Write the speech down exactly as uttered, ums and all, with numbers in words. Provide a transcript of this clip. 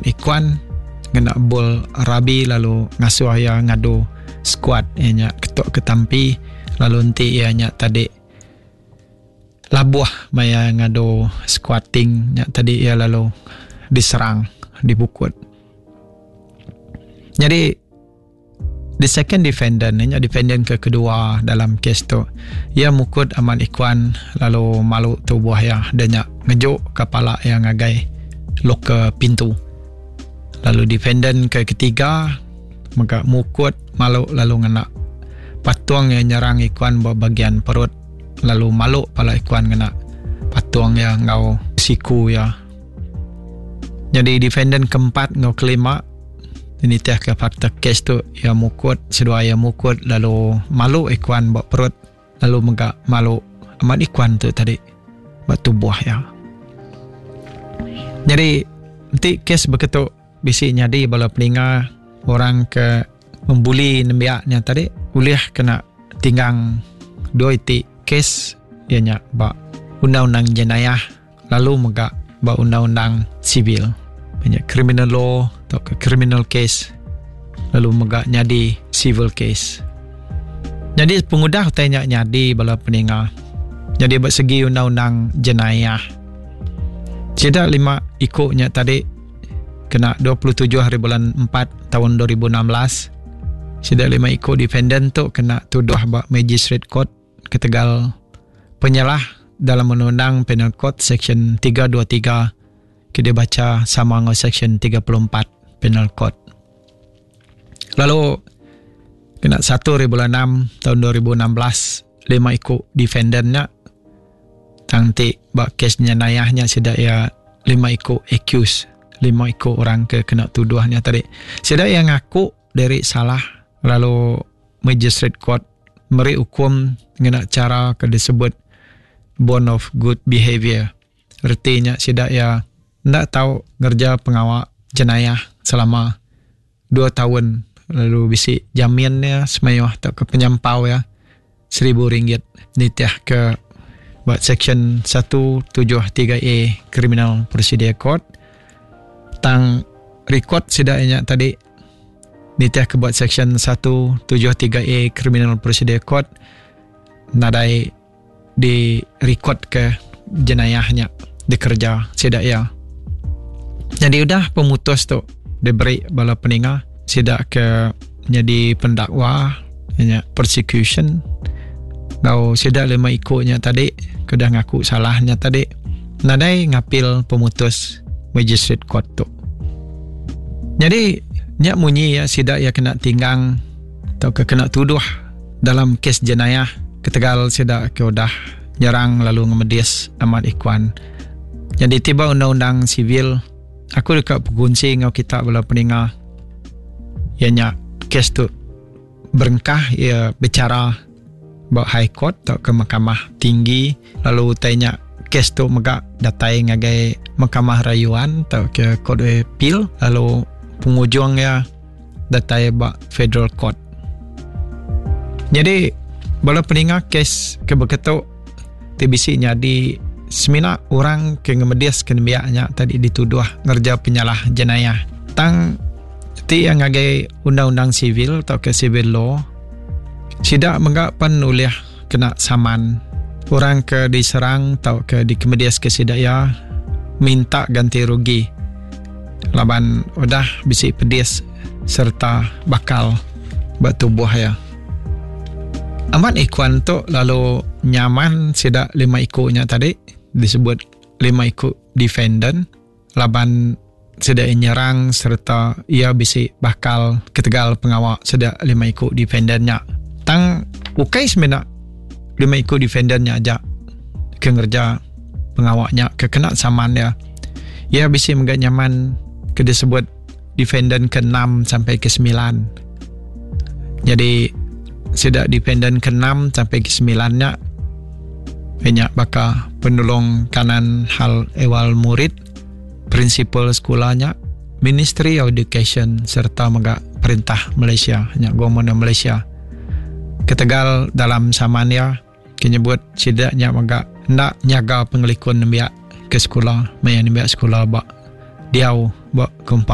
ikuan ngena bol rabi lalu ngasuh ia ngadu squat ianya ketok ketampi lalu nanti ianya tadi labuah maya ngadu squatting nya tadi ia lalu diserang dibukut. Jadi the second defendant ianya defendant ke kedua dalam kes tu ia mukut aman ikuan lalu malu tubuh ya dan ngejuk kepala yang ngagai lok ke pintu. Lalu defendant ke ketiga maka mukut malu lalu ngena patuang yang nyerang ikuan bahagian perut lalu malu pala ikuan ngena patuang yang ngau siku ya. Jadi defendant keempat ngau kelima ini teh ke fakta kes tu ia mukut sedua ia mukut lalu malu ikuan bawa perut lalu maka malu amat ikuan tu tadi batu buah ya. Jadi nanti kes begitu bisi nyadi bala peninga orang ke membuli nembiaknya tadi kuliah kena tinggang dua iti kes ianya ba undang-undang jenayah lalu mega ba undang-undang sivil banyak criminal law atau ke criminal case lalu mega nyadi civil case. Jadi pengudah tanya nyadi bala peninga jadi bersegi undang-undang jenayah tidak lima ikutnya tadi kena dua puluh tujuh hari bulan empat tahun dua ribu enam belas. Sida lima ikut defendant tu kena tuduh bak magistrate court ke Tegal penyalah dalam undang-undang penal code section tiga dua tiga kita baca sama dengan section tiga puluh empat penal code. Lalu kena satu hari bulan enam tahun dua ribu enam belas lima ikut defendantnya tangti bak kesnya nayahnya sida ya lima ikut accused lima ikut orang ke kena tuduhnya tadi. Sida yang ngaku dari salah lalu magistrate court meri hukum ngena cara ke disebut bond of good behavior. Artinya sida ya ndak tahu ngerja pengawal jenayah selama dua tahun lalu bisi jaminnya semayah tak ke penyampau ya seribu ringgit nitiah ke buat section seratus tujuh puluh tiga A Criminal Procedure Code tang record sidaknya tadi nitiah ke buat section seratus tujuh puluh tiga A Criminal Procedure Code nadai di record ke jenayahnya dikerja sidak ya. Jadi udah pemutus tu diberi bala peninga sidak ke jadi pendakwa nya persecution kau sidak lima ikutnya tadi kedah ngaku salahnya tadi nadai ngapil pemutus magistrate court tu. Jadi nyak munyi ya sidak ya kena tinggang atau ke kena tuduh dalam kes jenayah ke Tegal sidak ke udah nyerang lalu ngemedis amat ikuan. Jadi tiba undang-undang sivil aku dekat pegunci ngau kita bala peninga ya nyak kes tu berengkah ya bicara bawa high court atau ke mahkamah tinggi lalu tanya kes tu megak datai ngagai mahkamah rayuan atau ke court appeal lalu pengujungnya datai bak federal court. Jadi bala peninga kes ke begitu tbc nya di semina orang ke ngemedias kenembiaknya tadi dituduh ngerja penyalah jenayah tang ti yang ngagai undang-undang sivil atau ke civil law sidak menggapan uliah kena saman orang ke diserang atau ke dikemedias ke sidak ya minta ganti rugi laban udah bisi pedis serta bakal batu buah ya. Amat ikuan tu lalu nyaman sidak lima ikutnya tadi disebut lima ikut defendant laban sedak nyerang serta ia bisi bakal ketegal pengawal sedak lima ikut defendantnya tang ukai semena lima ikut defendantnya aja ke ngerja pengawaknya ke kena saman ya ia bisi menggak nyaman ke disebut defendant ke enam sampai ke sembilan. Jadi sedak defendant ke enam sampai ke sembilan nya banyak bakal penolong kanan hal ewal murid prinsipal sekolahnya Ministry of Education serta megak perintah Malaysia nya government Malaysia ketegal dalam samannya kenyebut sidaknya megak ndak nyaga pengelikun nembiak ke sekolah mayan nembiak sekolah bak diau bak kompa